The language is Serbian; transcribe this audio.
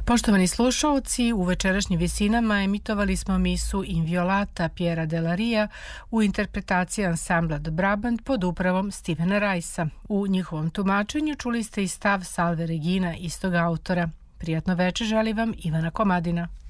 Poštovani slušalci, u večerašnjim visinama emitovali smo misu Inviolata Piera Delaria u interpretaciji ansambla The Brabant pod upravom Stevena Rajsa. U njihovom tumačenju čuli ste i stav Salve Regina istog autora. Prijatno večer želi vam Ivana Komadina.